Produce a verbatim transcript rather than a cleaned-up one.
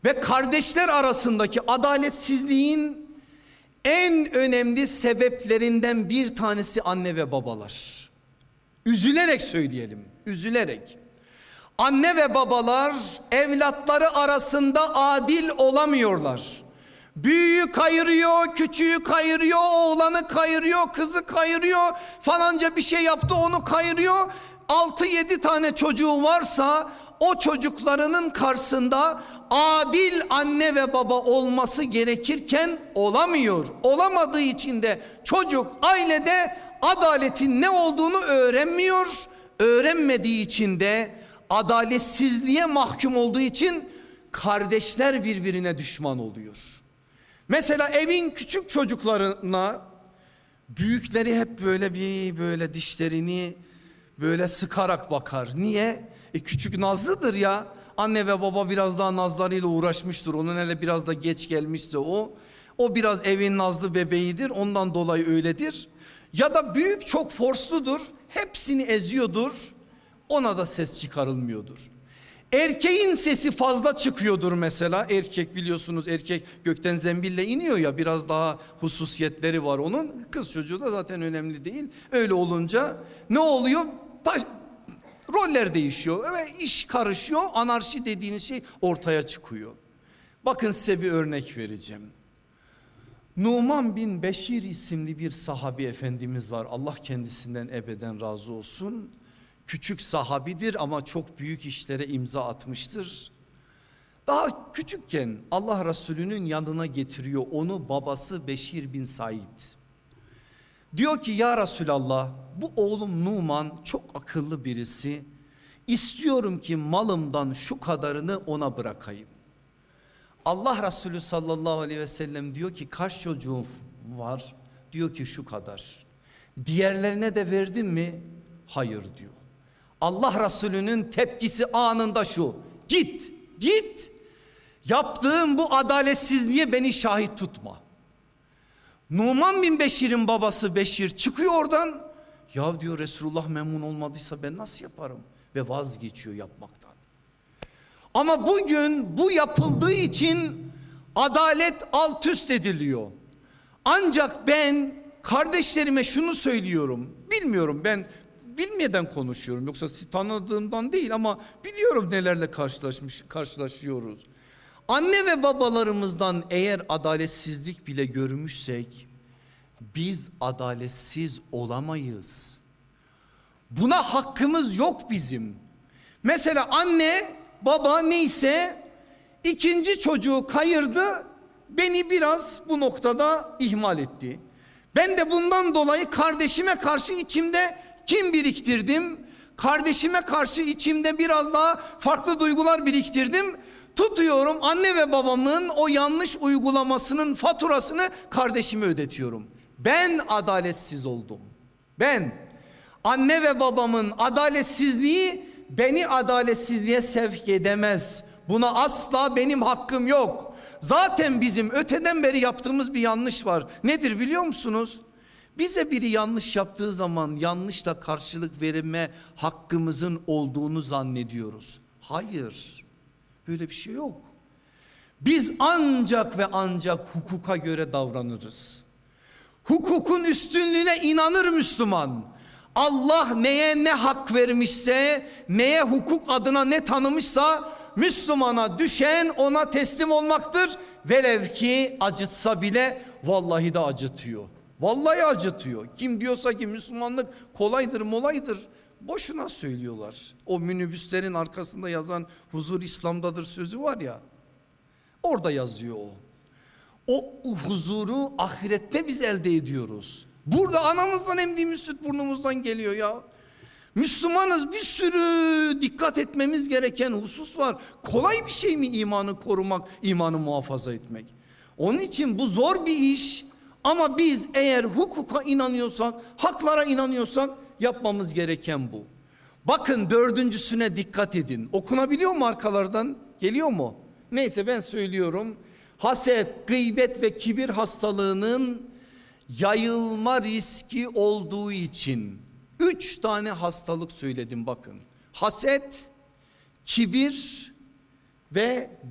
Ve kardeşler arasındaki adaletsizliğin en önemli sebeplerinden bir tanesi anne ve babalar. Üzülerek söyleyelim, üzülerek. Anne ve babalar evlatları arasında adil olamıyorlar. Büyüğü kayırıyor, küçüğü kayırıyor, oğlanı kayırıyor, kızı kayırıyor, falanca bir şey yaptı onu kayırıyor. Altı yedi tane çocuğu varsa o çocuklarının karşısında adil anne ve baba olması gerekirken olamıyor. Olamadığı için de çocuk ailede adaletin ne olduğunu öğrenmiyor. Öğrenmediği için de adaletsizliğe mahkum olduğu için kardeşler birbirine düşman oluyor. Mesela evin küçük çocuklarına büyükleri hep böyle bir böyle dişlerini böyle sıkarak bakar. Niye? E küçük nazlıdır ya. Anne ve baba biraz daha nazlarıyla uğraşmıştır. Onun hele biraz da geç gelmişse o. O biraz evin nazlı bebeğidir. Ondan dolayı öyledir. Ya da büyük çok forsludur. Hepsini eziyordur. Ona da ses çıkarılmıyordur. Erkeğin sesi fazla çıkıyordur mesela. Erkek biliyorsunuz, erkek gökten zembille iniyor ya, biraz daha hususiyetleri var onun. Kız çocuğu da zaten önemli değil. Öyle olunca ne oluyor? Taş, roller değişiyor ve iş karışıyor. Anarşi dediğiniz şey ortaya çıkıyor. Bakın size bir örnek vereceğim. Numan bin Beşir isimli bir sahabi efendimiz var. Allah kendisinden ebeden razı olsun. Küçük sahabidir ama çok büyük işlere imza atmıştır. Daha küçükken Allah Resulü'nün yanına getiriyor onu babası Beşir bin Said. Diyor ki ya Resulallah, bu oğlum Numan çok akıllı birisi. İstiyorum ki malımdan şu kadarını ona bırakayım. Allah Resulü sallallahu aleyhi ve sellem diyor ki kaç çocuğum var? Diyor ki şu kadar. Diğerlerine de verdin mi? Hayır diyor. Allah Resulü'nün tepkisi anında şu: git, git. Yaptığım bu adaletsizliğe beni şahit tutma. Numan bin Beşir'in babası Beşir çıkıyor oradan. Ya diyor, Resulullah memnun olmadıysa ben nasıl yaparım? Ve vazgeçiyor yapmaktan. Ama bugün bu yapıldığı için adalet alt üst ediliyor. Ancak ben kardeşlerime şunu söylüyorum. Bilmiyorum, ben bilmeden konuşuyorum. Yoksa sizi tanıdığımdan değil ama biliyorum nelerle karşılaşmış, karşılaşıyoruz. Anne ve babalarımızdan eğer adaletsizlik bile görmüşsek biz adaletsiz olamayız. Buna hakkımız yok bizim. Mesela anne baba neyse ikinci çocuğu kayırdı, beni biraz bu noktada ihmal etti. Ben de bundan dolayı kardeşime karşı içimde kin biriktirdim. Kardeşime karşı içimde biraz daha farklı duygular biriktirdim. Tutuyorum anne ve babamın o yanlış uygulamasının faturasını kardeşime ödetiyorum. Ben adaletsiz oldum. Ben, anne ve babamın adaletsizliği beni adaletsizliğe sevk edemez. Buna asla benim hakkım yok. Zaten bizim öteden beri yaptığımız bir yanlış var. Nedir biliyor musunuz? Bize biri yanlış yaptığı zaman yanlışla karşılık verme hakkımızın olduğunu zannediyoruz. Hayır, böyle bir şey yok. Biz ancak ve ancak hukuka göre davranırız. Hukukun üstünlüğüne inanır Müslüman. Allah neye ne hak vermişse, neye hukuk adına ne tanımışsa Müslümana düşen ona teslim olmaktır. Velev ki acıtsa bile vallahi de acıtıyor. Vallahi acıtıyor. Kim diyorsa ki Müslümanlık kolaydır molaydır, boşuna söylüyorlar. O minibüslerin arkasında yazan huzur İslam'dadır sözü var ya, orada yazıyor o. O huzuru ahirette biz elde ediyoruz. Burada anamızdan emdiğimiz süt burnumuzdan geliyor ya. Müslümanız, bir sürü dikkat etmemiz gereken husus var. Kolay bir şey mi imanı korumak, imanı muhafaza etmek? Onun için bu zor bir iş. Ama biz eğer hukuka inanıyorsak, haklara inanıyorsak yapmamız gereken bu. Bakın dördüncüsüne dikkat edin. Okunabiliyor mu arkalardan? Geliyor mu? Neyse ben söylüyorum. Haset, gıybet ve kibir hastalığının yayılma riski olduğu için üç tane hastalık söyledim bakın. Haset, kibir ve